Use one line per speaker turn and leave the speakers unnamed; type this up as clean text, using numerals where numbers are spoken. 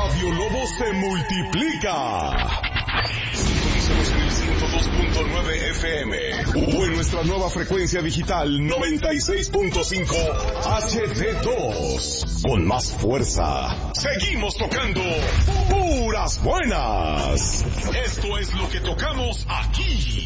Radio Lobo se multiplica. Sintonízanos en el 102.9 FM o en nuestra nueva frecuencia digital 96.5 HD2. Con más fuerza, seguimos tocando puras buenas. Esto es lo que tocamos aquí.